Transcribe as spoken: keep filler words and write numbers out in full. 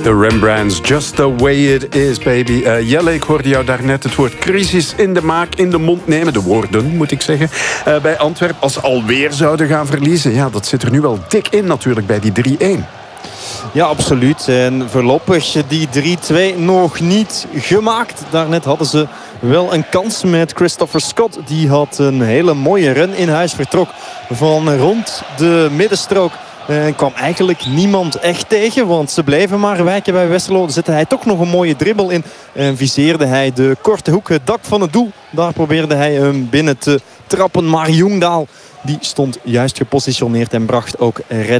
The Rembrandts, just the way it is, baby. Uh, Jelle, ik hoorde jou daarnet het woord crisis in de maak, in de mond nemen. De woorden, moet ik zeggen. Uh, bij Antwerpen, als ze alweer zouden gaan verliezen. Ja, dat zit er nu wel dik in natuurlijk bij die drie-een. Ja, absoluut. En voorlopig die drie-twee nog niet gemaakt. Daarnet hadden ze wel een kans met Christopher Scott. Die had een hele mooie run in huis. Vertrok van rond de middenstrook. En kwam eigenlijk niemand echt tegen. Want ze bleven maar wijken bij Westerlo. Zette hij toch nog een mooie dribbel in. En viseerde hij de korte hoek, het dak van het doel. Daar probeerde hij hem binnen te trappen. Maar Jongdaal, die stond juist gepositioneerd en bracht ook redding.